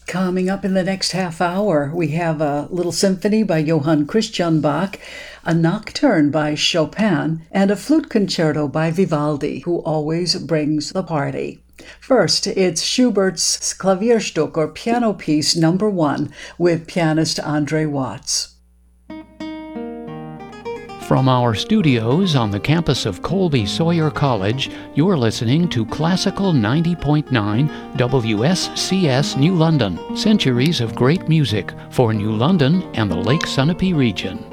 Coming up in the next half hour, we have a little symphony by Johann Christian Bach, a nocturne by Chopin, and a flute concerto by Vivaldi, who always brings the party. First, it's Schubert's Klavierstück or Piano Piece No. 1 with pianist Andre Watts. From our studios on the campus of Colby Sawyer College, you're listening to Classical 90.9 WSCS New London. Centuries of great music for New London and the Lake Sunapee region.